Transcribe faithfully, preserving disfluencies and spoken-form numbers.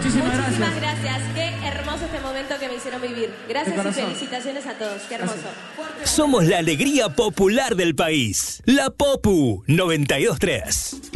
Muchísimas, Muchísimas gracias. gracias. Qué hermoso este momento que me hicieron vivir. Gracias y felicitaciones a todos. Qué hermoso. Somos la alegría popular del país. La Popu noventa y dos punto tres.